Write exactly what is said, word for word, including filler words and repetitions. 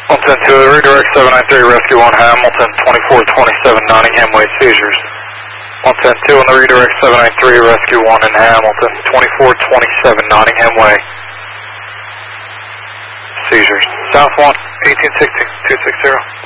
one ten two, redirect seven nine three, rescue one Hamilton, twenty-four twenty-seven Nottingham Way, seizures. one ten two on the redirect seven nine three, rescue one in Hamilton, twenty-four twenty-seven Nottingham Way, seizures. South one, eighteen sixteen, two six zero.